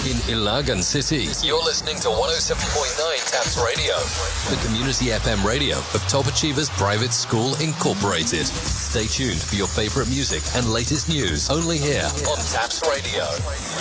in Ilagan City. You're listening to 107.9 TAPS Radio, the community FM radio of Top Achievers Private School Incorporated. Stay tuned for your favorite music and latest news only here on TAPS Radio.